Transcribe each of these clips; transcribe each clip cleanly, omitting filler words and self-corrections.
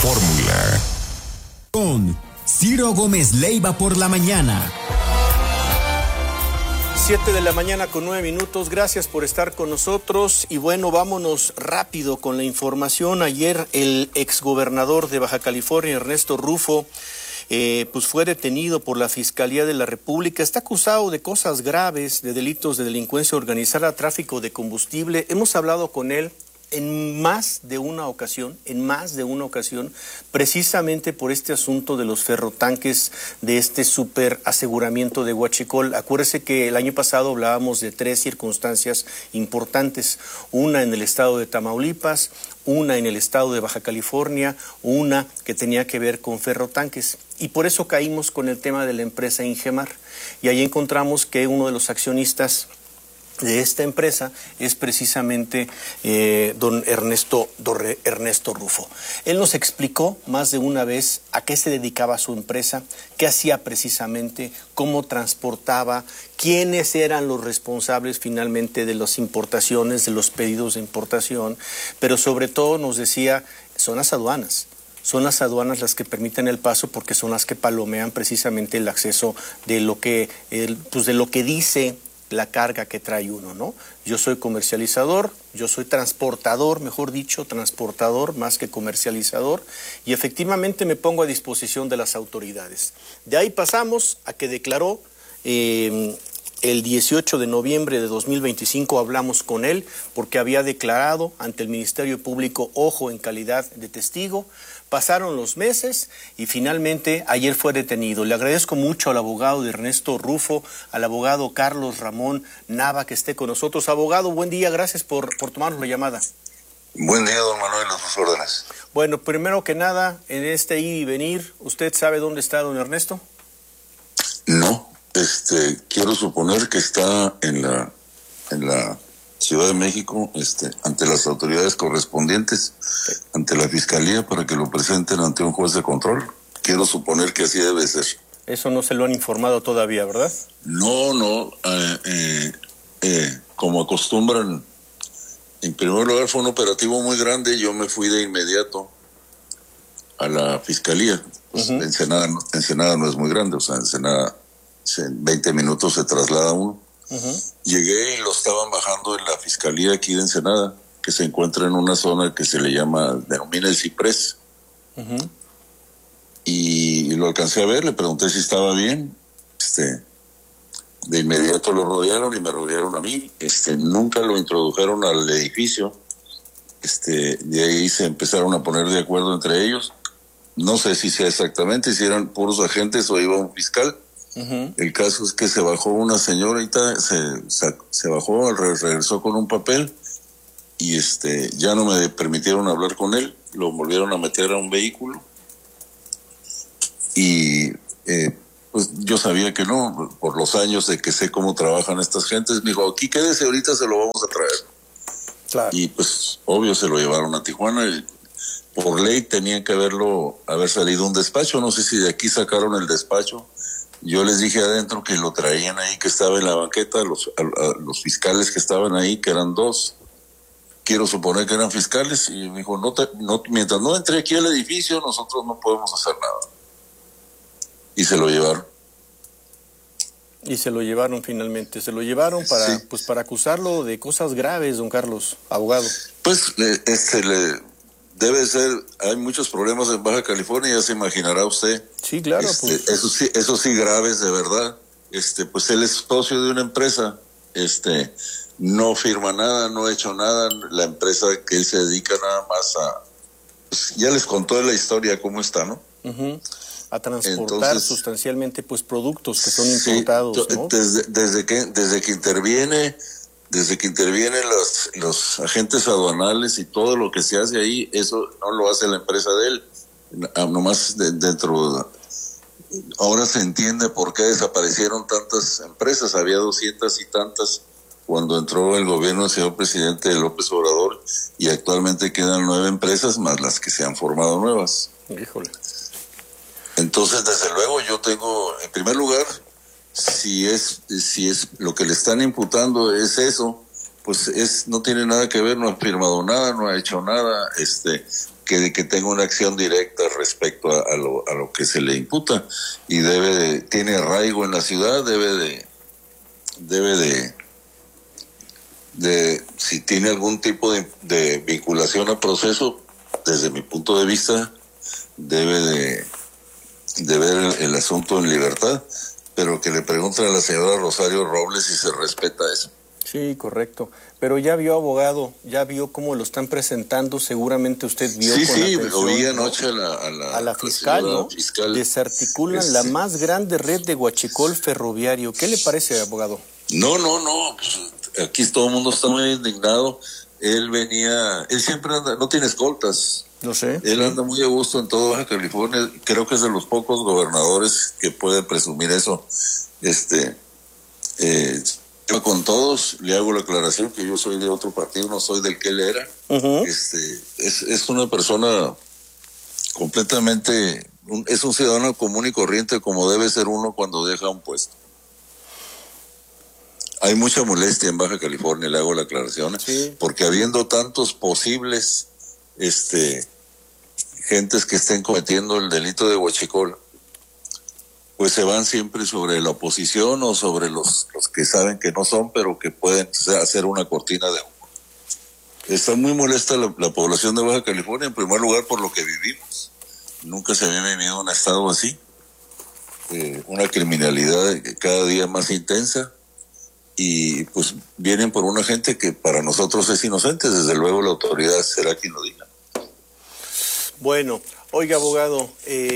fórmula. Con Ciro Gómez Leiva por la mañana. 7:09 a.m. Gracias por estar con nosotros. Y bueno, vámonos rápido con la información. Ayer el exgobernador de Baja California, Ernesto Rufo, pues fue detenido por la Fiscalía de la República. Está acusado de cosas graves, de delitos de delincuencia organizada, tráfico de combustible. Hemos hablado con él en más de una ocasión, precisamente por este asunto de los ferrotanques, de este super aseguramiento de Huachicol. Acuérdese que el año pasado hablábamos de 3 circunstancias importantes, una en el estado de Tamaulipas, una en el estado de Baja California, una que tenía que ver con ferrotanques. Y por eso caímos con el tema de la empresa Ingemar. Y ahí encontramos que uno de los accionistas de esta empresa es precisamente don Ernesto Rufo. Él nos explicó más de una vez a qué se dedicaba su empresa, qué hacía precisamente, cómo transportaba, quiénes eran los responsables finalmente de las importaciones, de los pedidos de importación, pero sobre todo nos decía, son las aduanas. Son las aduanas las que permiten el paso porque son las que palomean precisamente el acceso de lo que dice la carga que trae uno, ¿no? Yo soy comercializador, yo soy transportador, mejor dicho, transportador más que comercializador, y efectivamente me pongo a disposición de las autoridades. De ahí pasamos a que declaró el 18 de noviembre de 2025, hablamos con él porque había declarado ante el Ministerio Público, ojo, en calidad de testigo. Pasaron los meses y finalmente ayer fue detenido. Le agradezco mucho al abogado de Ernesto Rufo, al abogado Carlos Ramón Nava, que esté con nosotros. Abogado, buen día, gracias por tomarnos la llamada. Buen día, don Manuel, a sus órdenes. Bueno, primero que nada, en este ir y venir, ¿usted sabe dónde está don Ernesto? No, quiero suponer que está en la Ciudad de México, ante las autoridades correspondientes, ante la Fiscalía, para que lo presenten ante un juez de control. Quiero suponer que así debe ser. Eso no se lo han informado todavía, ¿verdad? No, como acostumbran. En primer lugar, fue un operativo muy grande. Yo me fui de inmediato a la Fiscalía. Pues, Ensenada no es muy grande, o sea, Ensenada en 20 minutos se traslada uno. Llegué y lo estaban bajando en la Fiscalía aquí de Ensenada, que se encuentra en una zona que se le denomina el Ciprés. Y lo alcancé a ver, le pregunté si estaba bien. De inmediato lo rodearon y me rodearon a mí. Nunca lo introdujeron al edificio. De ahí se empezaron a poner de acuerdo entre ellos. No sé si sea exactamente, si eran puros agentes o iba un fiscal. El caso es que se bajó una señorita, se bajó, regresó con un papel y ya no me permitieron hablar con él, lo volvieron a meter a un vehículo y pues yo sabía que no, por los años de que sé cómo trabajan estas gentes. Me dijo, aquí quédese, ahorita se lo vamos a traer. Claro. Y pues obvio se lo llevaron a Tijuana y por ley tenían que haber salido un despacho, no sé si de aquí sacaron el despacho. Yo les dije adentro que lo traían ahí, que estaba en la banqueta, a los fiscales que estaban ahí, que eran 2. Quiero suponer que eran fiscales, y me dijo, mientras no entre aquí al edificio, nosotros no podemos hacer nada. Y se lo llevaron. Y se lo llevaron finalmente, se lo llevaron para, sí, para acusarlo de cosas graves, don Carlos, abogado. Pues debe ser, hay muchos problemas en Baja California, ya se imaginará usted. Sí, claro. Eso sí graves, de verdad. Pues él es socio de una empresa, no firma nada, no ha hecho nada, la empresa que él se dedica nada más pues ya les contó la historia cómo está, ¿no? A transportar sustancialmente pues productos que son importados, ¿no? Desde que intervienen los agentes aduanales y todo lo que se hace ahí, eso no lo hace la empresa de él, nomás ahora se entiende por qué desaparecieron tantas empresas. Había 200 y tantas cuando entró el gobierno del señor presidente López Obrador, y actualmente quedan 9 empresas más las que se han formado nuevas. Híjole. Entonces, desde luego, yo tengo, en primer lugar, si es lo que le están imputando es eso, pues no tiene nada que ver, no ha firmado nada, no ha hecho nada, que tenga una acción directa respecto a lo que se le imputa, y tiene arraigo en la ciudad, debe de si tiene algún tipo de vinculación al proceso, desde mi punto de vista, debe de ver el asunto en libertad, pero que le pregunten a la señora Rosario Robles si se respeta eso. Sí, correcto. Pero ya vio, abogado, ya vio cómo lo están presentando, seguramente usted vio Sí, con sí, atención, lo vi ¿no? anoche A la fiscal, ¿no? Fiscal. Desarticulan la más grande red de huachicol ferroviario. ¿Qué le parece, abogado? No, pues, aquí todo el mundo está muy indignado. Él siempre anda, no tiene escoltas. No sé. Él anda muy a gusto en toda Baja California. Creo que es de los pocos gobernadores que puede presumir eso. Yo con todos le hago la aclaración que yo soy de otro partido, no soy del que él era. Uh-huh. Es una persona completamente, es un ciudadano común y corriente, como debe ser uno cuando deja un puesto. Hay mucha molestia en Baja California, le hago la aclaración, sí, porque habiendo tantos posibles gentes que estén cometiendo el delito de huachicol, pues se van siempre sobre la oposición o sobre los que saben que no son, pero que pueden hacer una cortina de humo. Está muy molesta la población de Baja California, en primer lugar por lo que vivimos. Nunca se había vivido un estado así, una criminalidad cada día más intensa, y pues vienen por una gente que para nosotros es inocente. Desde luego la autoridad será quien lo diga. Bueno, oiga, abogado,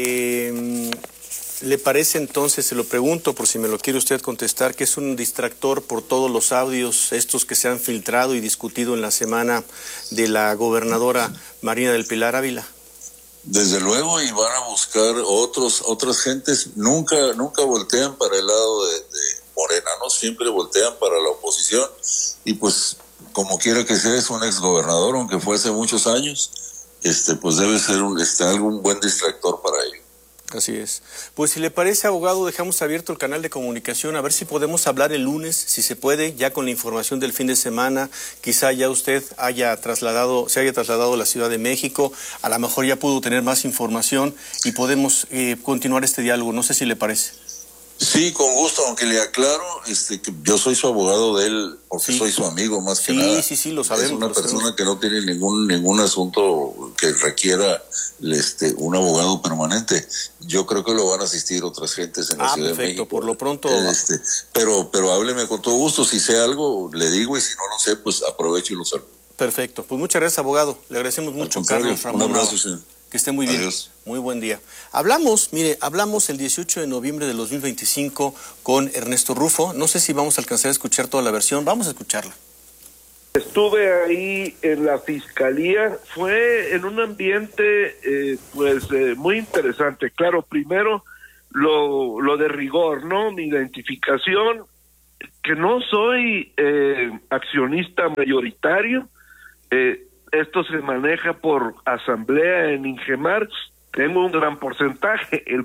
¿le parece entonces, se lo pregunto por si me lo quiere usted contestar, que es un distractor por todos los audios estos que se han filtrado y discutido en la semana de la gobernadora Marina del Pilar Ávila? Desde luego, y van a buscar otras gentes, nunca voltean para el lado de Morena, ¿no? Siempre voltean para la oposición, y pues como quiera que sea, es un exgobernador, aunque fue hace muchos años, pues debe ser algún buen distractor para ello. Así es. Pues si le parece, abogado, dejamos abierto el canal de comunicación, a ver si podemos hablar el lunes, si se puede, ya con la información del fin de semana. Quizá ya usted se haya trasladado a la Ciudad de México, a lo mejor ya pudo tener más información y podemos continuar este diálogo. No sé si le parece. Sí, con gusto, aunque le aclaro que yo soy su abogado de él, porque soy su amigo más que nada. Sí, lo sabemos. Es una persona que no tiene ningún asunto que requiera un abogado permanente. Yo creo que lo van a asistir otras gentes en la Ciudad de México. Por lo pronto. Pero hábleme con todo gusto, si sé algo le digo, y si no lo sé, pues aprovecho y lo saludo. Perfecto, pues muchas gracias, abogado. Le agradecemos mucho, Carlos Ramón. Un abrazo, señor. Que esté muy bien. Adiós. Muy buen día. Hablamos el 18 de noviembre de 2025 con Ernesto Rufo. No sé si vamos a alcanzar a escuchar toda la versión. Vamos a escucharla. Estuve ahí en la fiscalía. Fue en un ambiente muy interesante. Claro, primero lo de rigor, ¿no? Mi identificación, que no soy accionista mayoritario. Esto se maneja por asamblea en Ingemar. Tengo un gran porcentaje, el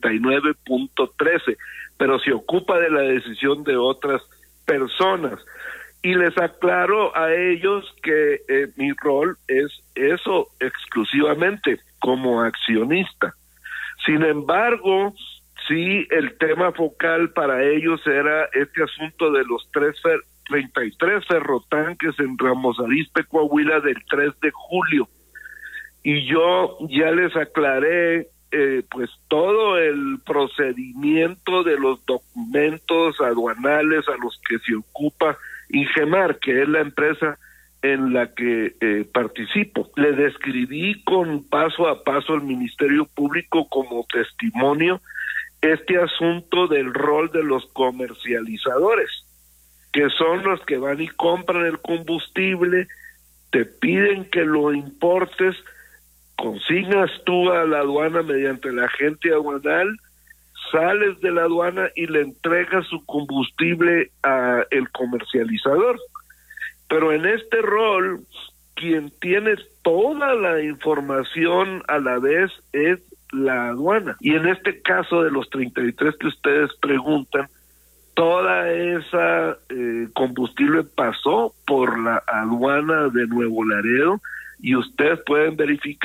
49.13, pero se ocupa de la decisión de otras personas. Y les aclaro a ellos que mi rol es eso exclusivamente, como accionista. Sin embargo, sí, el tema focal para ellos era este asunto de los 33 ferrotanques en Ramos Arizpe, Coahuila, del 3 de julio. Y yo ya les aclaré pues todo el procedimiento de los documentos aduanales a los que se ocupa Ingemar, que es la empresa en la que participo. Le describí con paso a paso al Ministerio Público como testimonio este asunto del rol de los comercializadores, que son los que van y compran el combustible, te piden que lo importes, consignas tú a la aduana mediante el agente aduanal, sales de la aduana y le entregas su combustible a el comercializador. Pero en este rol, quien tiene toda la información a la vez es la aduana. Y en este caso de los 33 que ustedes preguntan, toda esa combustible pasó por la aduana de Nuevo Laredo, y ustedes pueden verificar,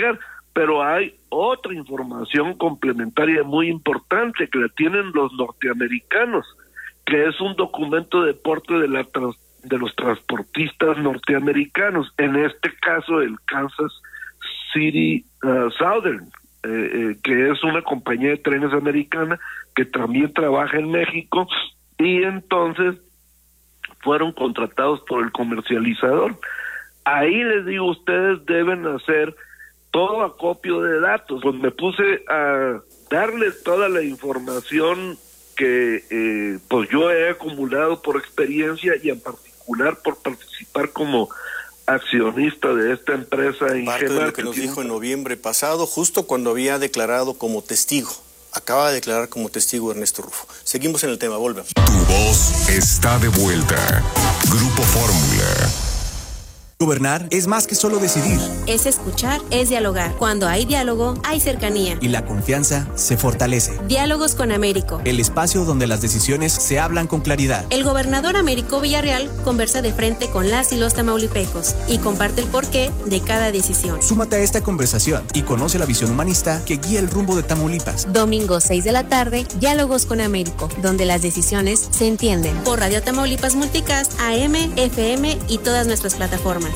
pero hay otra información complementaria muy importante que la tienen los norteamericanos, que es un documento de porte de los transportistas norteamericanos, en este caso el Kansas City Southern, que es una compañía de trenes americana que también trabaja en México, y entonces fueron contratados por el comercializador. Ahí les digo, ustedes deben hacer todo acopio de datos. Pues me puse a darles toda la información que pues yo he acumulado por experiencia y en particular por participar como accionista de esta empresa. Parte de lo que nos dijo en noviembre pasado, justo cuando había declarado como testigo. Acaba de declarar como testigo Ernesto Rufo. Seguimos en el tema, volvemos. Tu voz está de vuelta. Grupo Fórmula. Gobernar es más que solo decidir. Es escuchar, es dialogar. Cuando hay diálogo, hay cercanía. Y la confianza se fortalece. Diálogos con Américo. El espacio donde las decisiones se hablan con claridad. El gobernador Américo Villarreal conversa de frente con las y los tamaulipecos y comparte el porqué de cada decisión. Súmate a esta conversación y conoce la visión humanista que guía el rumbo de Tamaulipas. Domingo 6 de la tarde, Diálogos con Américo, donde las decisiones se entienden. Por Radio Tamaulipas Multicast, AM, FM y todas nuestras plataformas.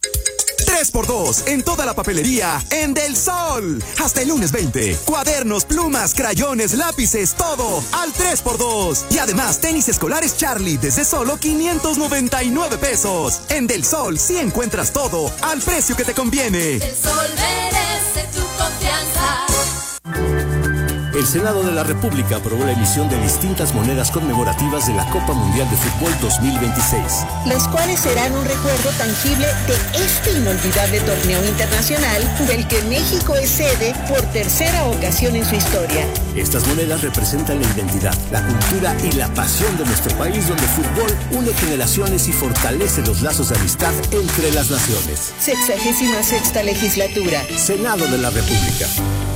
3x2 en toda la papelería en Del Sol. Hasta el lunes 20. Cuadernos, plumas, crayones, lápices, todo al 3x2. Y además tenis escolares Charlie desde solo 599 pesos. En Del Sol sí encuentras todo al precio que te conviene. Del Sol merece tu confianza. El Senado de la República aprobó la emisión de distintas monedas conmemorativas de la Copa Mundial de Fútbol 2026. Las cuales serán un recuerdo tangible de este inolvidable torneo internacional del que México es sede por tercera ocasión en su historia. Estas monedas representan la identidad, la cultura y la pasión de nuestro país, donde el fútbol une generaciones y fortalece los lazos de amistad entre las naciones. 66ª legislatura. Senado de la República.